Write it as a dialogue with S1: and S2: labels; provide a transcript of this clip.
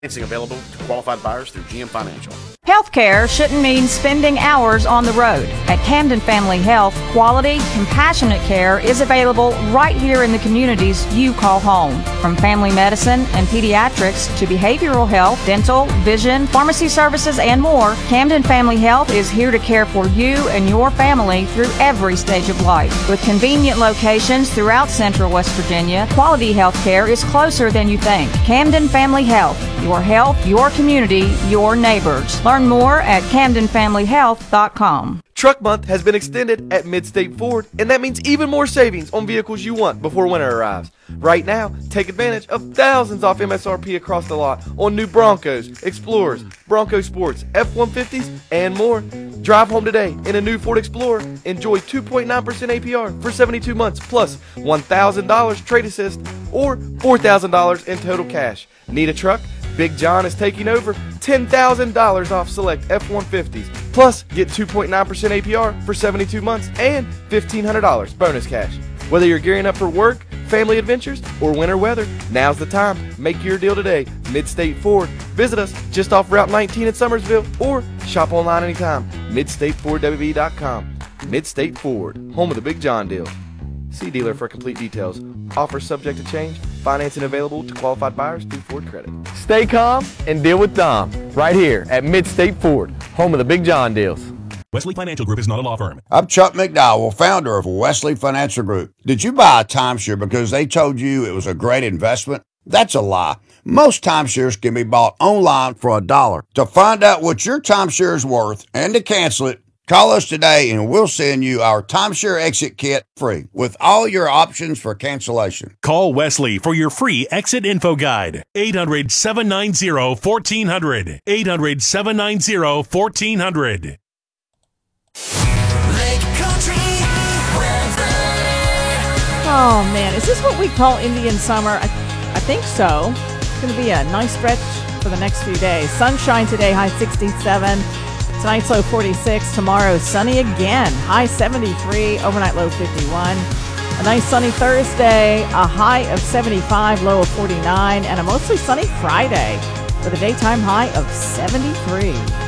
S1: Financing available to qualified buyers through GM Financial.
S2: Healthcare shouldn't mean spending hours on the road. At Camden Family Health, quality, compassionate care is available right here in the communities you call home. From family medicine and pediatrics to behavioral health, dental, vision, pharmacy services, and more, Camden Family Health is here to care for you and your family through every stage of life. With convenient locations throughout Central West Virginia, quality health care is closer than you think. Camden Family Health. Your health, your community, your neighbors. Learn more at CamdenFamilyHealth.com.
S3: Truck Month has been extended at Midstate Ford, and that means even more savings on vehicles you want before winter arrives. Right now, take advantage of thousands off MSRP across the lot on new Broncos, Explorers, Bronco Sports, F-150s, and more. Drive home today in a new Ford Explorer. Enjoy 2.9% APR for 72 months, plus $1,000 trade assist or $4,000 in total cash. Need a truck? Big John is taking over. $10,000 off select F-150s. Plus, get 2.9% APR for 72 months and $1,500 bonus cash. Whether you're gearing up for work, family adventures, or winter weather, now's the time. Make your deal today. Midstate Ford. Visit us just off Route 19 in Summersville or shop online anytime. MidstateFordWV.com. Midstate Ford, home of the Big John deal. See dealer for complete details. Offer subject to change. Financing available to qualified buyers through Ford Credit. Stay calm and deal with Dom right here at Midstate Ford, home of the Big John deals.
S4: Wesley Financial Group is not a law firm.
S5: I'm Chuck McDowell, founder of Wesley Financial Group. Did you buy a timeshare because they told you it was a great investment? That's a lie. Most timeshares can be bought online for $1. To find out what your timeshare is worth and to cancel it, call us today and we'll send you our timeshare exit kit free with all your options for cancellation.
S4: Call Wesley for your free exit info guide. 800-790-1400. 800-790-1400.
S6: Oh man, is this what we call Indian summer? I think so. It's going to be a nice stretch for the next few days. Sunshine today, high 67. Tonight's low 46. Tomorrow, sunny again, high 73. Overnight low 51. A nice sunny Thursday, a high of 75, low of 49. And a mostly sunny Friday with a daytime high of 73.